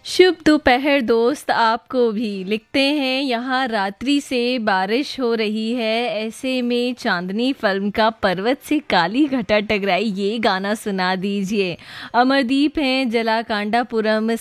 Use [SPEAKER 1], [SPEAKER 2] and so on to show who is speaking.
[SPEAKER 1] शुभ दोपहर दोस्त आपको भी। लिखते हैं यहाँ रात्रि से बारिश हो रही है, ऐसे में चांदनी फिल्म का पर्वत से काली घटा टकराई ये गाना सुना दीजिए। अमरदीप हैं जलाकांडापुरम